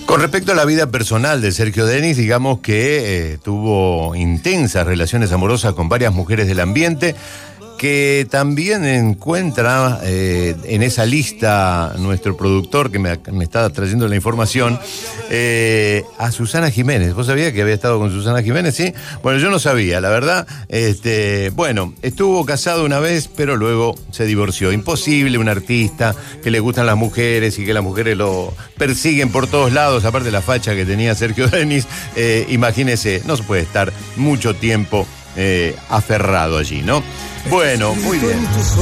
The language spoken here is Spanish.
Con respecto a la vida personal de Sergio Denis, digamos que tuvo intensas relaciones amorosas con varias mujeres del ambiente, que también encuentra en esa lista nuestro productor que me está trayendo la información, a Susana Jiménez. ¿Vos sabías que había estado con Susana Jiménez? Sí. Bueno, yo no sabía, la verdad. Bueno, estuvo casado una vez, pero luego se divorció. Imposible, un artista que le gustan las mujeres y que las mujeres lo persiguen por todos lados, aparte de la facha que tenía Sergio Denis. Imagínese, no se puede estar mucho tiempo aferrado allí, ¿no? Bueno, muy bien.